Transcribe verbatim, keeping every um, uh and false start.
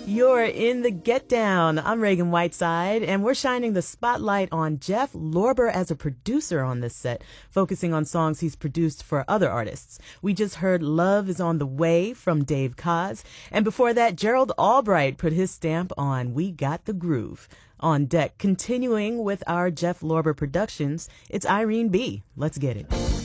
You're in the Get Down. I'm Reagan Whiteside, and we're shining the spotlight on Jeff Lorber as a producer on this set, focusing on songs he's produced for other artists. We just heard Love is on the Way from Dave Koz, and before that, Gerald Albright put his stamp on We Got the Groove. On deck, continuing with our Jeff Lorber productions, it's Irene B. Let's get it.